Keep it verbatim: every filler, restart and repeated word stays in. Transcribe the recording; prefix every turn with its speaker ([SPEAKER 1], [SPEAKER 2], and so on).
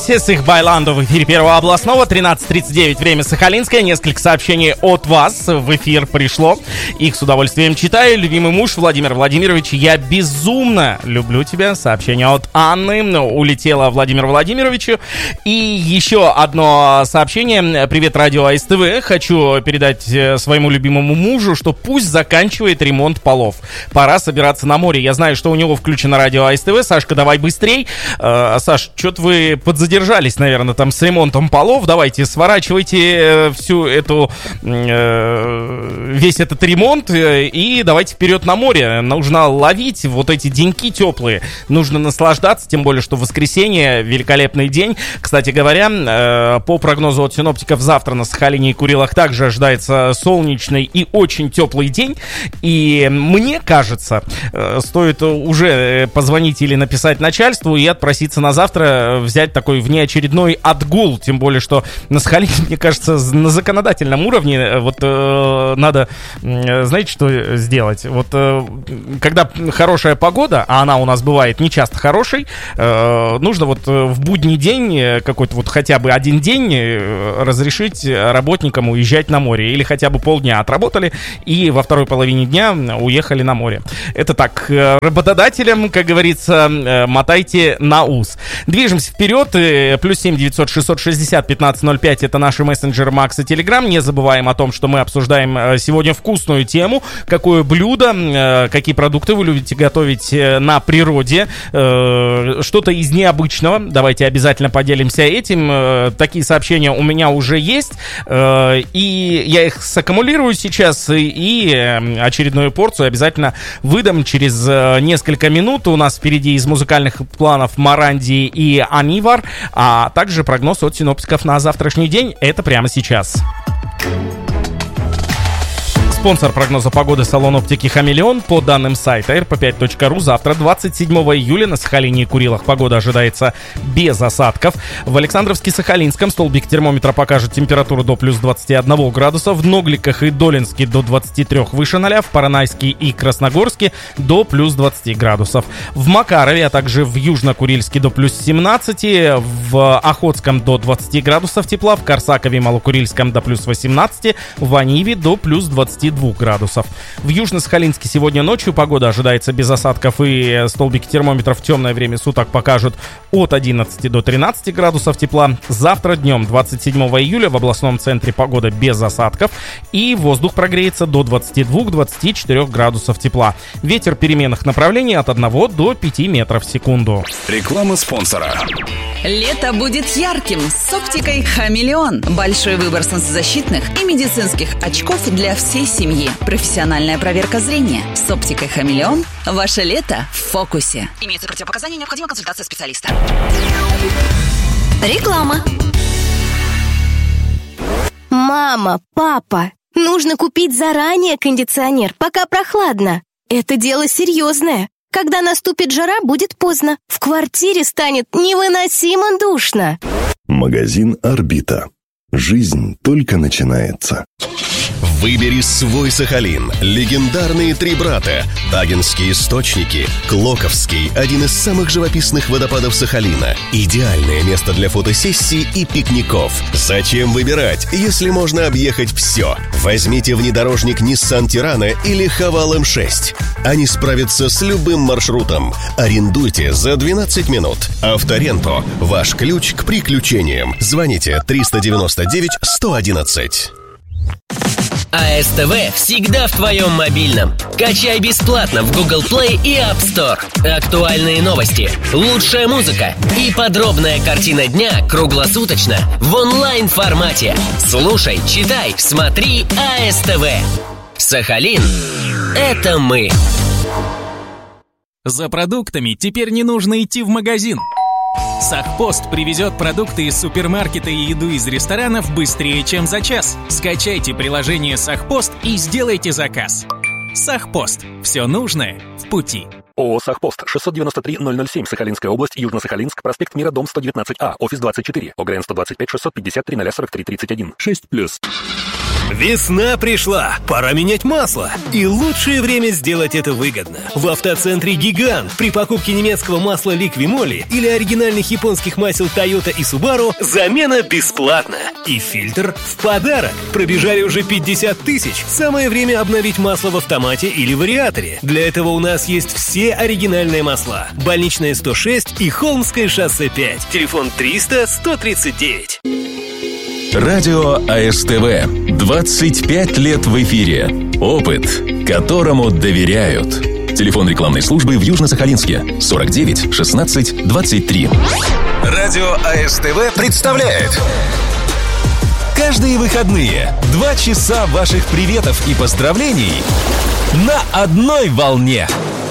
[SPEAKER 1] С их Байландо в эфире Первого областного, тринадцать тридцать девять, время Сахалинское. Несколько сообщений от вас в эфир пришло. Их с удовольствием читаю. Любимый муж Владимир Владимирович, я безумно люблю тебя. Сообщение от Анны. Улетела Владимиру Владимировичу. И еще одно сообщение. Привет, радио АСТВ. Хочу передать своему любимому мужу, что пусть заканчивает ремонт полов. Пора собираться на море. Я знаю, что у него включено радио АСТВ. Сашка, давай быстрей. Э, Саш, что-то вы подзадержались. Держались, наверное, там с ремонтом полов. Давайте сворачивайте всю эту э, весь этот ремонт и давайте вперед на море. Нужно ловить вот эти деньки теплые. Нужно наслаждаться, тем более, что в воскресенье великолепный день. Кстати говоря, э, по прогнозу от синоптиков, завтра на Сахалине и Курилах также ожидается солнечный и очень теплый день. И мне кажется, э, стоит уже позвонить или написать начальству и отпроситься на завтра взять такой внеочередной отгул, тем более, что на Сахалине, мне кажется, на законодательном уровне вот э, надо, э, знаете, что сделать? Вот э, когда хорошая погода, а она у нас бывает не часто хорошей, э, нужно вот в будний день, какой-то вот хотя бы один день разрешить работникам уезжать на море, или хотя бы полдня отработали и во второй половине дня уехали на море. Это так, работодателям, как говорится, мотайте на ус. Движемся вперед. Плюс семь девятьсот шестьсот шестьдесят пятнадцать ноль пять это наши мессенджеры Макс и Телеграм. Не забываем о том, что мы обсуждаем сегодня вкусную тему. Какое блюдо, какие продукты вы любите готовить на природе, что-то из необычного. Давайте обязательно поделимся этим. Такие сообщения у меня уже есть, и я их саккумулирую сейчас, и очередную порцию обязательно выдам через несколько минут. У нас впереди из музыкальных планов Моранди и Анивар, а также прогноз от синоптиков на завтрашний день. Это прямо сейчас. Спонсор прогноза погоды — салон оптики «Хамелеон». По данным сайта эр пэ пять точка ру, завтра, двадцать седьмого июля, на Сахалине и Курилах погода ожидается без осадков. В Александровске-Сахалинском столбик термометра покажет температуру до плюс двадцати одного градуса. В Ногликах и Долинске до двадцати трёх выше ноля. В Поронайске и Красногорске до плюс двадцати градусов. В Макарове, а также в Южно-Курильске до плюс семнадцати. В Охотском до двадцати градусов тепла. В Корсакове и Малокурильском до плюс восемнадцати. В Аниве до плюс двадцати двух градусов. В Южно-Сахалинске сегодня ночью погода ожидается без осадков, и столбики термометров в темное время суток покажут от одиннадцати до тринадцати градусов тепла. Завтра днем, двадцать седьмого июля, в областном центре погода без осадков, и воздух прогреется до двадцати двух — двадцати четырёх градусов тепла. Ветер переменных направлений от одного до пяти метров в секунду.
[SPEAKER 2] Реклама спонсора.
[SPEAKER 3] Лето будет ярким с оптикой «Хамелеон». Большой выбор солнцезащитных и медицинских очков для всей семьи. Профессиональная проверка зрения. С оптикой «Хамелеон» ваше лето в фокусе. Имеются противопоказания, необходима консультация специалиста.
[SPEAKER 4] Реклама. Мама, папа, нужно купить заранее кондиционер, пока прохладно. Это дело серьезное. Когда наступит жара, будет поздно. В квартире станет невыносимо душно.
[SPEAKER 5] Магазин «Орбита». Жизнь только начинается.
[SPEAKER 6] Выбери свой Сахалин. Легендарные три брата. Тагинские источники. Клоковский – один из самых живописных водопадов Сахалина. Идеальное место для фотосессий и пикников. Зачем выбирать, если можно объехать все? Возьмите внедорожник Nissan Tirana или Haval эм шесть. Они справятся с любым маршрутом. Арендуйте за двенадцать минут. Авторенто – ваш ключ к приключениям. Звоните триста девяносто девять сто одиннадцать.
[SPEAKER 7] АСТВ всегда в твоем мобильном. Качай бесплатно в Google Play и App Store. Актуальные новости, лучшая музыка и подробная картина дня круглосуточно в онлайн-формате. Слушай, читай, смотри АСТВ. Сахалин – это мы.
[SPEAKER 8] За продуктами теперь не нужно идти в магазин. Сахпост привезет продукты из супермаркета и еду из ресторанов быстрее, чем за час. Скачайте приложение Сахпост и сделайте заказ. Сахпост. Все нужное в пути.
[SPEAKER 9] ООО «Сахпост», шестьсот девяносто три ноль ноль семь, Сахалинская область, Южно-Сахалинск, проспект Мира, дом сто девятнадцать А, офис двадцать четыре, ОГРН сто двадцать пять шестьсот пятьдесят три ноль сорок три тридцать один.
[SPEAKER 5] шесть плюс.
[SPEAKER 2] Весна пришла, пора менять масло. И лучшее время сделать это выгодно. В автоцентре «Гигант» при покупке немецкого масла Liqui-Moly или оригинальных японских масел Toyota и Subaru замена бесплатна. И фильтр в подарок. Пробежали уже пятьдесят тысяч. Самое время обновить масло в автомате или вариаторе. Для этого у нас есть все оригинальные масла. Больничная сто шесть и Холмское шоссе пять. Телефон триста сто тридцать девять.
[SPEAKER 10] Радио АСТВ. двадцать пять лет в эфире. Опыт, которому доверяют. Телефон рекламной службы в Южно-Сахалинске. сорок девять шестнадцать двадцать три.
[SPEAKER 11] Радио АСТВ представляет.
[SPEAKER 10] Каждые выходные два часа ваших приветов и поздравлений на одной волне.